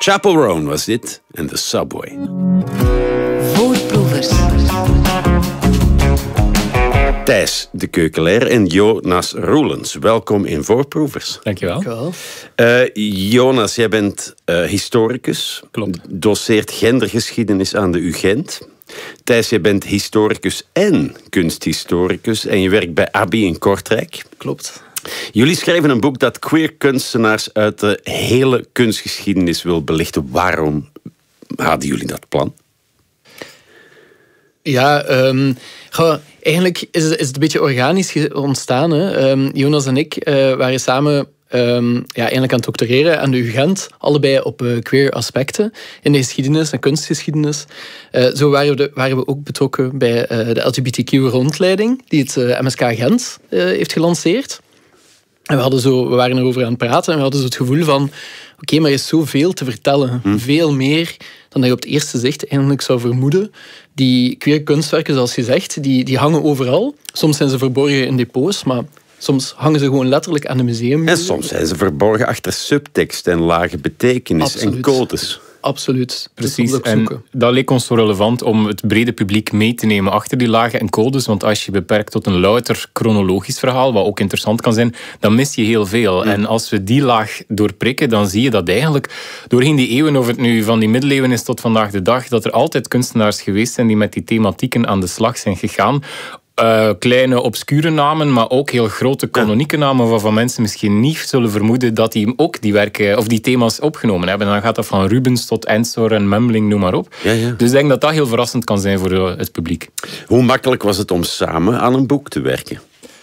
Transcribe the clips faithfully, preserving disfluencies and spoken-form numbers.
Chappell Roan was dit en The Subway. Voorproevers. Thijs de Keukelaar en Jonas Roelens. Welkom in Voorproevers. Dankjewel. Dankjewel. Uh, Jonas, jij bent uh, historicus. Klopt. Doseert gendergeschiedenis aan de U Gent. Thijs, jij bent historicus en kunsthistoricus. En je werkt bij A B I in Kortrijk. Klopt. Jullie schrijven een boek dat queer kunstenaars uit de hele kunstgeschiedenis wil belichten. Waarom hadden jullie dat plan? Ja, um, goh, eigenlijk is het, is het een beetje organisch ontstaan. Hè. Um, Jonas en ik uh, waren samen um, ja, eigenlijk aan het doctoreren aan de U Gent. Allebei op uh, queer aspecten in de geschiedenis en kunstgeschiedenis. Uh, zo waren we, de, waren we ook betrokken bij uh, de L G B T Q-rondleiding die het uh, M S K Gent uh, heeft gelanceerd. En we, hadden zo, we waren erover aan het praten en we hadden zo het gevoel van oké, okay, maar er is zoveel te vertellen. Hm. Veel meer dan dat je op het eerste zicht eigenlijk zou vermoeden. Die queer kunstwerken, zoals je zegt, die, die hangen overal. Soms zijn ze verborgen in depots, maar soms hangen ze gewoon letterlijk aan de museum. En soms zijn ze verborgen achter subtekst en lage betekenis. Absoluut. En codes. Absoluut. Precies. En dat leek ons zo relevant om het brede publiek mee te nemen achter die lagen en codes. Want als je beperkt tot een louter chronologisch verhaal, wat ook interessant kan zijn, dan mis je heel veel. Ja. En als we die laag doorprikken, dan zie je dat eigenlijk doorheen die eeuwen, of het nu van die middeleeuwen is tot vandaag de dag, dat er altijd kunstenaars geweest zijn die met die thematieken aan de slag zijn gegaan. Uh, kleine, obscure namen, maar ook heel grote kanonieke namen waarvan mensen misschien niet zullen vermoeden dat die ook die werken of die thema's opgenomen hebben. En dan gaat dat van Rubens tot Ensor en Memling, noem maar op. Ja, ja. Dus ik denk dat dat heel verrassend kan zijn voor het publiek. Hoe makkelijk was het om samen aan een boek te werken?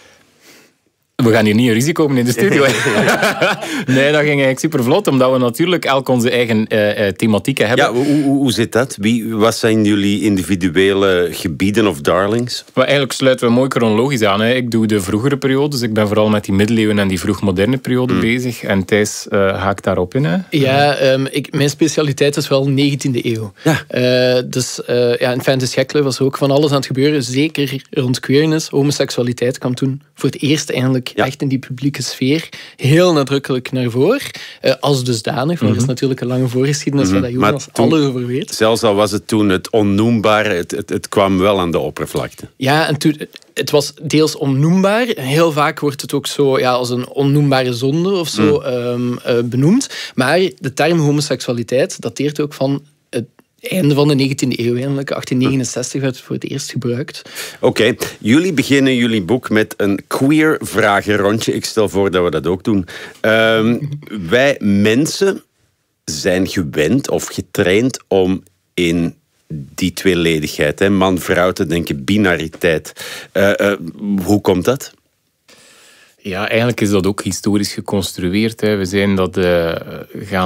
We gaan hier niet een risico nemen in de studio. Nee, dat ging eigenlijk super vlot, omdat we natuurlijk elk onze eigen uh, thematieken hebben. Ja, hoe, hoe, hoe zit dat? Wie, wat zijn jullie individuele gebieden of darlings? Maar eigenlijk sluiten we mooi chronologisch aan. Hè. Ik doe de vroegere periodes. Ik ben vooral met die middeleeuwen en die vroegmoderne periode mm. bezig. En Thijs uh, haakt daarop in. Hè. Ja, um, ik, mijn specialiteit is wel negentiende eeuw. Ja. Uh, dus uh, ja, in Fantasy Schekle was ook van alles aan het gebeuren. Zeker rond queerness. Homoseksualiteit kwam toen voor het eerst eigenlijk Ja. echt in die publieke sfeer heel nadrukkelijk naar voren. Uh, als dusdanig. Mm-hmm. Er is natuurlijk een lange voorgeschiedenis mm-hmm. waar Jonas alles over weet. Zelfs al was het toen het onnoembare, het, het, het kwam wel aan de oppervlakte. Ja, en toen, het was deels onnoembaar. Heel vaak wordt het ook zo ja, als een onnoembare zonde of zo mm. um, uh, benoemd. Maar de term homoseksualiteit dateert ook van einde van de negentiende eeuw, eigenlijk. achttien negenenzestig werd het voor het eerst gebruikt. Oké, okay. Jullie beginnen jullie boek met een queer vragenrondje. Ik stel voor dat we dat ook doen. Um, wij mensen zijn gewend of getraind om in die tweeledigheid, hè, man-vrouw te denken, binariteit. Uh, uh, hoe komt dat? Ja, eigenlijk is dat ook historisch geconstrueerd. Hè. We zijn dat uh, gaan